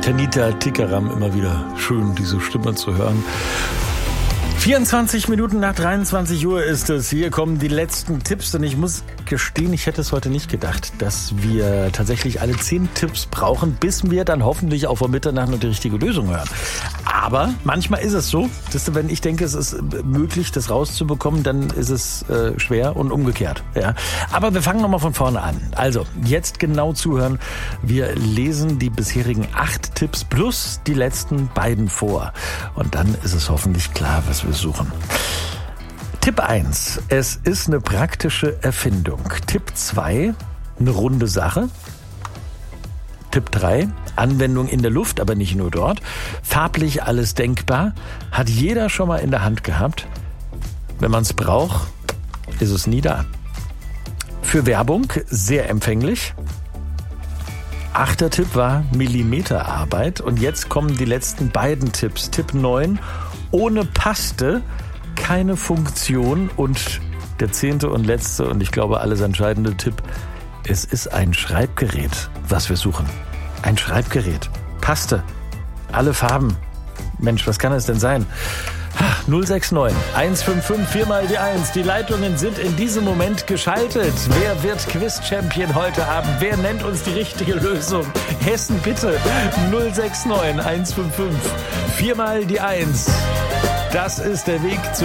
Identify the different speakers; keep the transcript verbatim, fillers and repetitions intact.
Speaker 1: Tanita Tikaram, immer wieder schön, diese Stimme zu hören. vierundzwanzig Minuten nach dreiundzwanzig Uhr ist es. Hier kommen die letzten Tipps. Und ich muss gestehen, ich hätte es heute nicht gedacht, dass wir tatsächlich alle zehn Tipps brauchen, bis wir dann hoffentlich auch vor Mitternacht noch die richtige Lösung hören. Aber manchmal ist es so, dass wenn ich denke, es ist möglich, das rauszubekommen, dann ist es äh, schwer und umgekehrt. Ja. Aber wir fangen nochmal von vorne an. Also, jetzt genau zuhören. Wir lesen die bisherigen acht Tipps plus die letzten beiden vor. Und dann ist es hoffentlich klar, was wir suchen. Tipp eins. Es ist eine praktische Erfindung. Tipp zwei. Eine runde Sache. Tipp drei. Anwendung in der Luft, aber nicht nur dort. Farblich alles denkbar. Hat jeder schon mal in der Hand gehabt. Wenn man es braucht, ist es nie da. Für Werbung sehr empfänglich. Achter Tipp war Millimeterarbeit. Und jetzt kommen die letzten beiden Tipps. Tipp neun. Ohne Paste keine Funktion. Und der zehnte und letzte und ich glaube alles entscheidende Tipp. Es ist ein Schreibgerät, was wir suchen. Ein Schreibgerät. Paste. Alle Farben. Mensch, was kann es denn sein? null sechs neun eins fünf fünf vier mal die eins. Die Leitungen sind in diesem Moment geschaltet. Wer wird Quiz-Champion heute Abend? Wer nennt uns die richtige Lösung? Hessen, bitte. null sechs neun eins fünf fünf vier mal die eins. Das ist der Weg zu